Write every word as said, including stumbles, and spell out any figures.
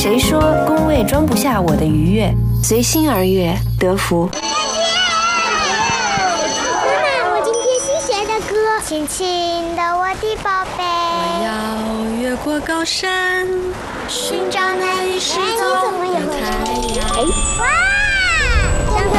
谁说宫位装不下我的愉悦？随心而悦，得福。 妈妈，我今天新学的歌，亲亲的我的宝贝。 我要越过高山，寻找那里失踪的太阳。 哇！